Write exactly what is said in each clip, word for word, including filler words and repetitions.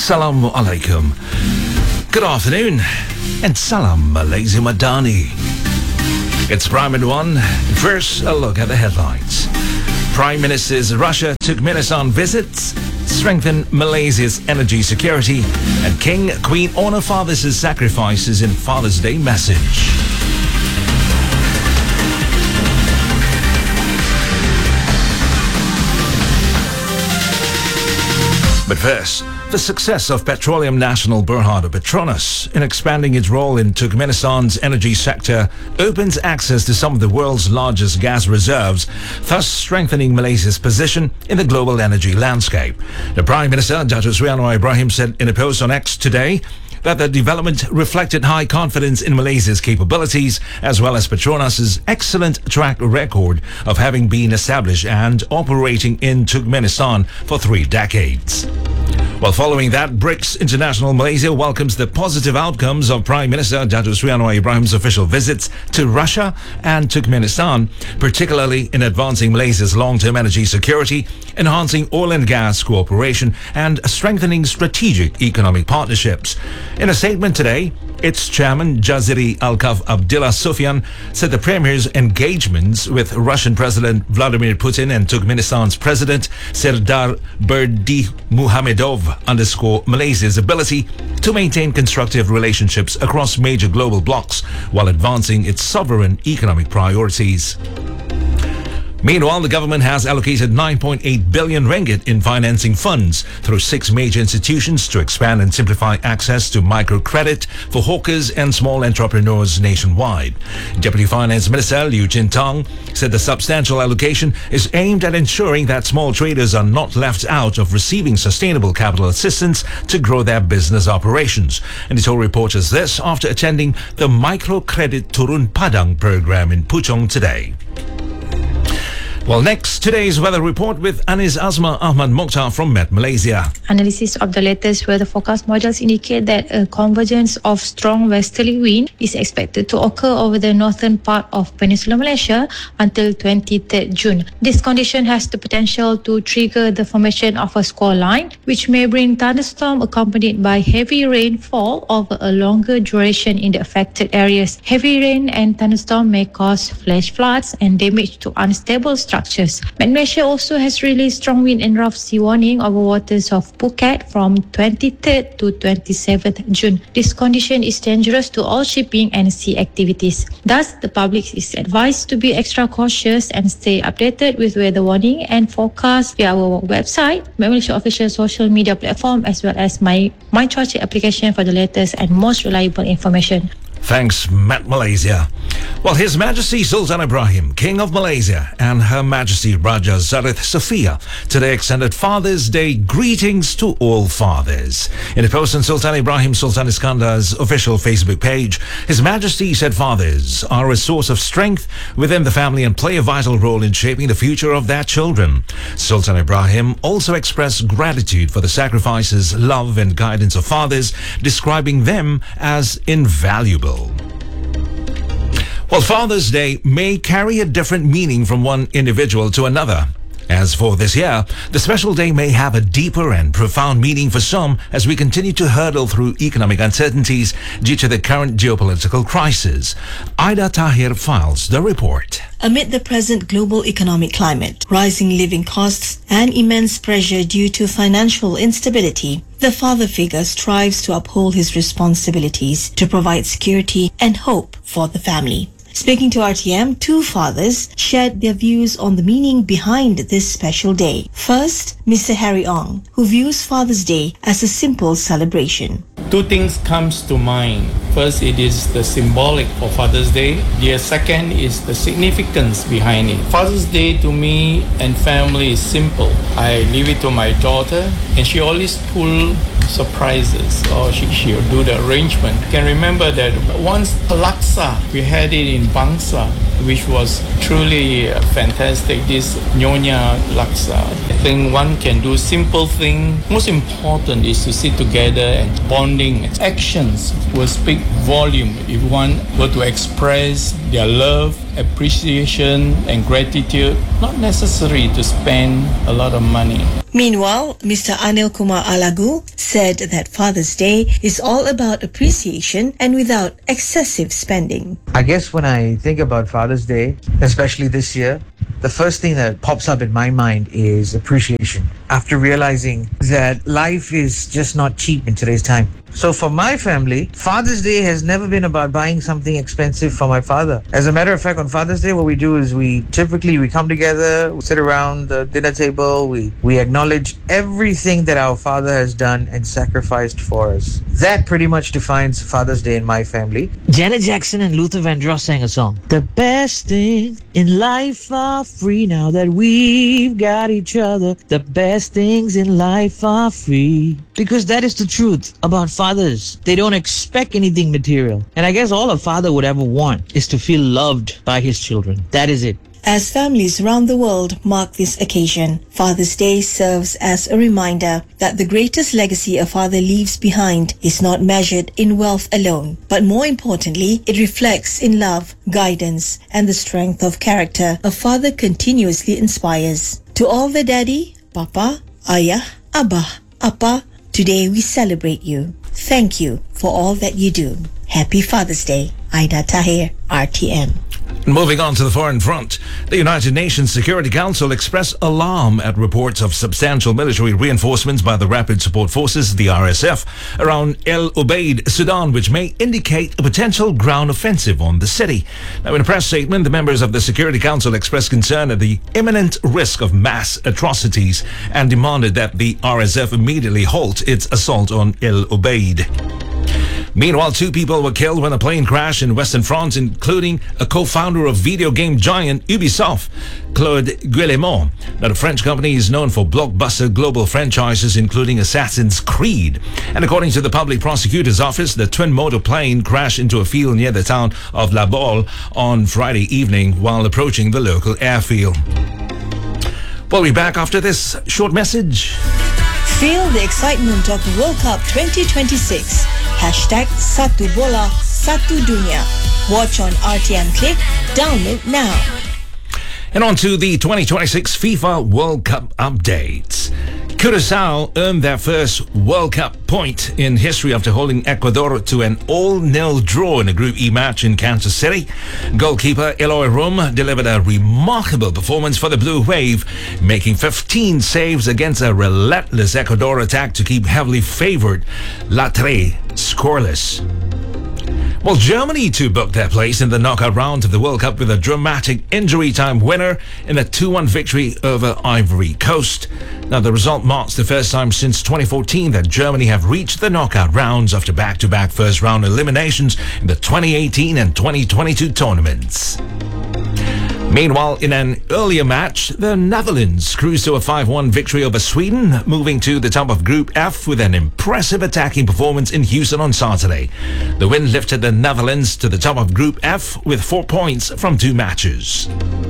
Assalamu alaikum. Good afternoon and salam Malaysia Madani. It's Prime at One. First, a look at the headlines. Prime Minister's Russia-Turkmenistan visits strengthen Malaysia's energy security, and King, Queen honor fathers' sacrifices in Father's Day message. But first, the success of Petroleum National Berhad Petronas in expanding its role in Turkmenistan's energy sector opens access to some of the world's largest gas reserves, thus strengthening Malaysia's position in the global energy landscape. The Prime Minister, Datuk Seri Anwar Ibrahim, said in a post on X today that the development reflected high confidence in Malaysia's capabilities as well as Petronas's excellent track record of having been established and operating in Turkmenistan for three decades. Well, following that, BRICS International Malaysia welcomes the positive outcomes of Prime Minister Datuk Seri Anwar Ibrahim's official visits to Russia and Turkmenistan, particularly in advancing Malaysia's long-term energy security, enhancing oil and gas cooperation, and strengthening strategic economic partnerships. In a statement today, its chairman, Jaziri Alkaf Abdullah Sufyan, said the Premier's engagements with Russian President Vladimir Putin and Turkmenistan's President Serdar Berdimuhamedov underscore Malaysia's ability to maintain constructive relationships across major global blocs while advancing its sovereign economic priorities. Meanwhile, the government has allocated nine point eight billion ringgit in financing funds through six major institutions to expand and simplify access to microcredit for hawkers and small entrepreneurs nationwide. Deputy Finance Minister Liu Chintang said the substantial allocation is aimed at ensuring that small traders are not left out of receiving sustainable capital assistance to grow their business operations. And he told reporters this after attending the Microcredit Turun Padang program in Puchong today. Well, next, today's weather report with Anis Azma Ahmad Mokhtar from Met Malaysia. Analysis of the latest weather forecast models indicate that a convergence of strong westerly wind is expected to occur over the northern part of Peninsular Malaysia until twenty-third June. This condition has the potential to trigger the formation of a squall line, which may bring thunderstorm accompanied by heavy rainfall over a longer duration in the affected areas. Heavy rain and thunderstorm may cause flash floods and damage to unstable structures. Met Malaysia also has released strong wind and rough sea warning over waters of Phuket from twenty-third to twenty-seventh June. This condition is dangerous to all shipping and sea activities. Thus, the public is advised to be extra cautious and stay updated with weather warning and forecast via our website, Met Malaysia official social media platform, as well as my My Cuaca application for the latest and most reliable information. Thanks, Met Malaysia. Well, His Majesty Sultan Ibrahim, King of Malaysia, and Her Majesty Raja Zarith Sofia today extended Father's Day greetings to all fathers. In a post on Sultan Ibrahim Sultan Iskandar's official Facebook page, His Majesty said fathers are a source of strength within the family and play a vital role in shaping the future of their children. Sultan Ibrahim also expressed gratitude for the sacrifices, love, and guidance of fathers, describing them as invaluable. Well, Father's Day may carry a different meaning from one individual to another. As for this year, the special day may have a deeper and profound meaning for some as we continue to hurdle through economic uncertainties due to the current geopolitical crisis. Aida Tahir files the report. Amid the present global economic climate, rising living costs, and immense pressure due to financial instability, the father figure strives to uphold his responsibilities to provide security and hope for the family. Speaking to R T M, two fathers shared their views on the meaning behind this special day. First, Mister Harry Ong, who views Father's Day as a simple celebration. Two things comes to mind. First, it is the symbolic for Father's Day. The second is the significance behind it. Father's Day to me and family is simple. I leave it to my daughter, and she always pull surprises, or she, she'll do the arrangement. I can remember that once Laksa, we had it in Bangsa. which was truly uh, fantastic. This Nyonya Laksa. I think one can do simple thing. Most important is to sit together and bonding. Actions will speak volume if one were to express their love, appreciation and gratitude. Not necessary to spend a lot of money. Meanwhile, Mister Anil Kumar Alagu said that Father's Day is all about appreciation and without excessive spending. I guess when I think about Father's Day, especially this year, the first thing that pops up in my mind is appreciation. After realizing that life is just not cheap in today's time. So for my family, Father's Day has never been about buying something expensive for my father. As a matter of fact, on Father's Day, what we do is we typically we come together, we sit around the dinner table, we, we acknowledge everything that our father has done and sacrificed for us. That pretty much defines Father's Day in my family. Janet Jackson and Luther Vandross sang a song. The best things in life are free now that we've got each other. The best things in life are free. Because that is the truth about fathers. They don't expect anything material. And I guess all a father would ever want is to feel loved by his children. That is it. As families around the world mark this occasion, Father's Day serves as a reminder that the greatest legacy a father leaves behind is not measured in wealth alone, but more importantly, it reflects in love, guidance, and the strength of character a father continuously inspires. To all the daddy, papa, ayah, abah, appa, today we celebrate you. Thank you for all that you do. Happy Father's Day. Aida Tahir, R T M. Moving on to the foreign front, the United Nations Security Council expressed alarm at reports of substantial military reinforcements by the Rapid Support Forces, the R S F, around El Ubaid, Sudan, which may indicate a potential ground offensive on the city. Now, in a press statement, the members of the Security Council expressed concern at the imminent risk of mass atrocities and demanded that the R S F immediately halt its assault on El Ubaid. Meanwhile, two people were killed when a plane crashed in Western France, including a co-founder of video game giant Ubisoft, Claude Guillemot. Now, the French company is known for blockbuster global franchises, including Assassin's Creed. And according to the public prosecutor's office, the twin-motor plane crashed into a field near the town of La Baule on Friday evening while approaching the local airfield. We'll be back after this short message. Feel the excitement of the World Cup twenty twenty-six. Hashtag Satu Bola, Satu Dunia. Watch on R T M Click. Download now. And on to the twenty twenty-six FIFA World Cup updates. Curaçao earned their first World Cup point in history after holding Ecuador to an all-nil draw in a Group E match in Kansas City. Goalkeeper Eloy Rum delivered a remarkable performance for the Blue Wave, making fifteen saves against a relentless Ecuador attack to keep heavily favored Latre scoreless. Well, Germany too booked their place in the knockout round of the World Cup with a dramatic injury time winner in a two one victory over Ivory Coast. Now, the result marks the first time since twenty fourteen that Germany have reached the knockout rounds after back-to-back first-round eliminations in the twenty eighteen and twenty twenty-two tournaments. Meanwhile, in an earlier match, the Netherlands cruised to a five one victory over Sweden, moving to the top of Group F with an impressive attacking performance in Houston on Saturday. The win lifted the Netherlands to the top of Group F with four points from two matches.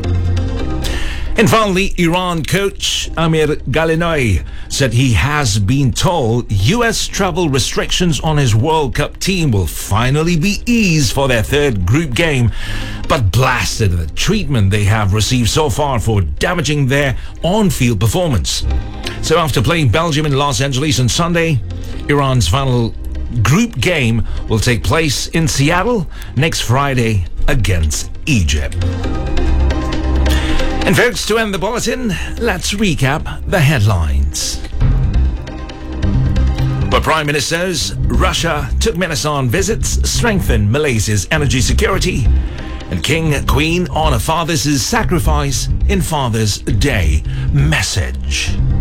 And finally, Iran coach Amir Galinoy said he has been told U S travel restrictions on his World Cup team will finally be eased for their third group game, but blasted the treatment they have received so far for damaging their on-field performance. So after playing Belgium in Los Angeles on Sunday, Iran's final group game will take place in Seattle next Friday against Egypt. And folks, to end the bulletin, let's recap the headlines. But Prime Ministers, Russia, Turkmenistan visits strengthen Malaysia's energy security, and King Queen honor fathers' sacrifice in Father's Day message.